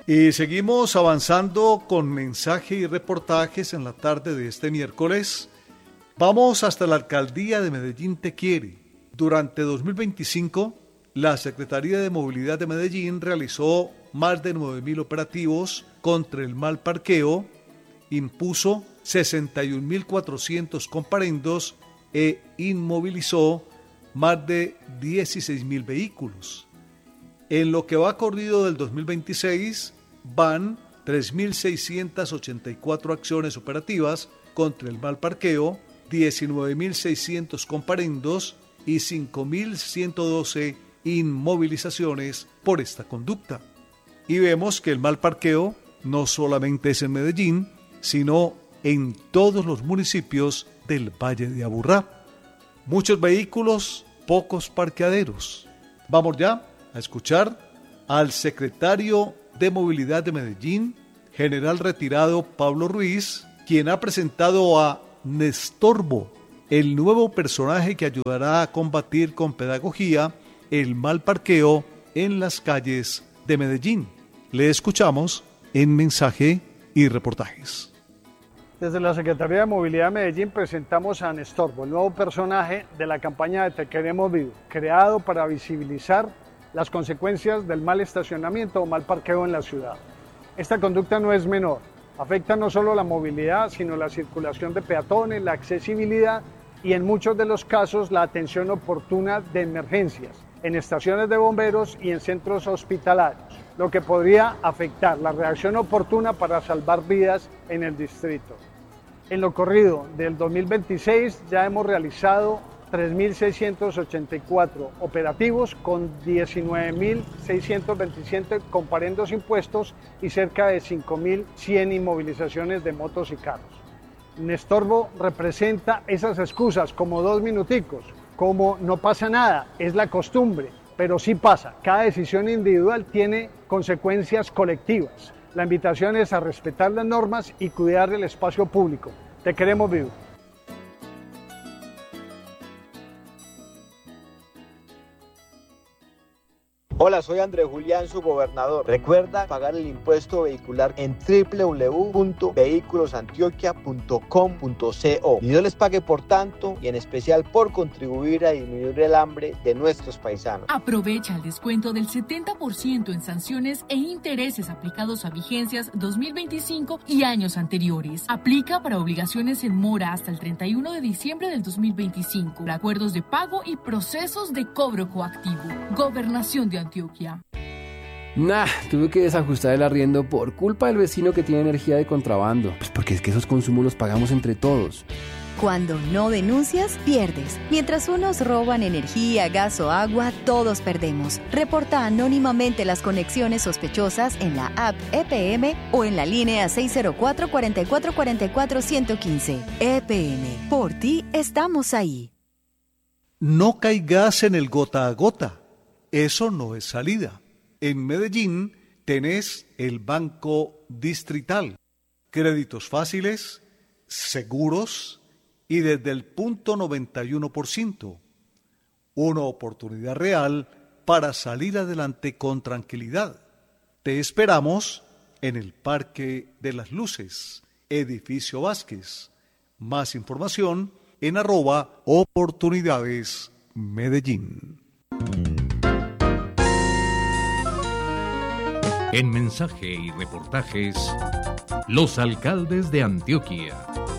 Y seguimos avanzando con mensaje y reportajes en la tarde de este miércoles. Vamos hasta la alcaldía de Medellín Te Quiere. Durante 2025, la Secretaría de Movilidad de Medellín realizó más de 9.000 operativos contra el mal parqueo, impuso 61.400 comparendos e inmovilizó más de 16.000 vehículos. En lo que va corrido del 2026, van 3.684 acciones operativas contra el mal parqueo, 19.600 comparendos y 5.112 inmovilizaciones por esta conducta. Y vemos que el mal parqueo no solamente es en Medellín, sino en todos los municipios del Valle de Aburrá. Muchos vehículos, pocos parqueaderos. Vamos ya a escuchar al secretario de Movilidad de Medellín, general retirado Pablo Ruiz, quien ha presentado a Nestorbo, el nuevo personaje que ayudará a combatir con pedagogía el mal parqueo en las calles de Medellín. Le escuchamos en mensaje y reportajes. Desde la Secretaría de Movilidad de Medellín presentamos a Nestorbo, el nuevo personaje de la campaña de Te Queremos Vivo, creado para visibilizar las consecuencias del mal estacionamiento o mal parqueo en la ciudad. Esta conducta no es menor, afecta no solo la movilidad, sino la circulación de peatones, la accesibilidad y en muchos de los casos la atención oportuna de emergencias, en estaciones de bomberos y en centros hospitalarios, lo que podría afectar la reacción oportuna para salvar vidas en el distrito. En lo corrido del 2026 ya hemos realizado 3.684 operativos con 19.627 comparendos impuestos y cerca de 5.100 inmovilizaciones de motos y carros. Nestorbo representa esas excusas como 2 minuticos, como no pasa nada, es la costumbre, pero sí pasa. Cada decisión individual tiene consecuencias colectivas. La invitación es a respetar las normas y cuidar el espacio público. Te queremos vivo. Hola, soy Andrés Julián, su gobernador. Recuerda pagar el impuesto vehicular en www.vehiculosantioquia.com.co. Y Dios les pague por tanto y en especial por contribuir a disminuir el hambre de nuestros paisanos. Aprovecha el descuento del 70% en sanciones e intereses aplicados a vigencias 2025 y años anteriores. Aplica para obligaciones en mora hasta el 31 de diciembre del 2025. Acuerdos de pago y procesos de cobro coactivo. Gobernación de Antioquia. Tuve que desajustar el arriendo por culpa del vecino que tiene energía de contrabando. Pues porque es que esos consumos los pagamos entre todos. Cuando no denuncias, pierdes. Mientras unos roban energía, gas o agua, todos perdemos. Reporta anónimamente las conexiones sospechosas en la app EPM o en la línea 604-4444-115. EPM, por ti estamos ahí. No caigas en el gota a gota. Eso no es salida. En Medellín tenés el Banco Distrital. Créditos fáciles, seguros y desde el 0.91%. Una oportunidad real para salir adelante con tranquilidad. Te esperamos en el Parque de las Luces, Edificio Vázquez. Más información en @oportunidadesmedellín. En mensaje y reportajes, los alcaldes de Antioquia.